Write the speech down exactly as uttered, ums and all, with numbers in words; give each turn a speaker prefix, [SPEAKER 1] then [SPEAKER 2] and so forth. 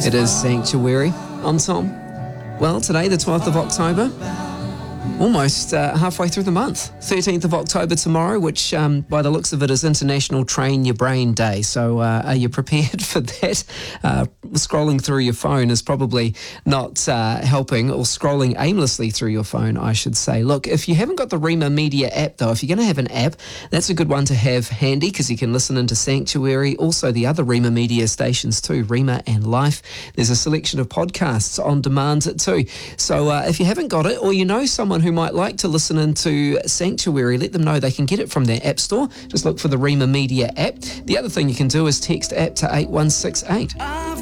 [SPEAKER 1] It is Sanctuary. I'm Tom. Well, today, the twelfth of October, almost uh, halfway through the month. thirteenth of October tomorrow, which um, by the looks of it is International Train Your Brain Day. So uh, are you prepared for that? Uh, scrolling through your phone is probably not uh, helping, or scrolling aimlessly through your phone, I should say. Look, if you haven't got the Rima Media app, though, if you're going to have an app, that's a good one to have handy because you can listen into Sanctuary, also the other Rima Media stations too, Rima and Life. There's a selection of podcasts on demand too. So uh, if you haven't got it, or you know someone who might like to listen into Sanctuary, let them know they can get it from their app store. Just look for the Rima Media app. The other thing you can do is text app to eight one six eight.